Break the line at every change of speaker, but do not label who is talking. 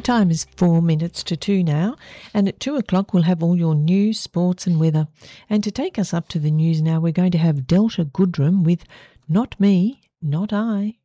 time is 4 minutes to 2 now, and at 2 o'clock we'll have all your news, sports and weather. And to take us up to the news now, we're going to have Delta Goodrum with Not Me, Not I.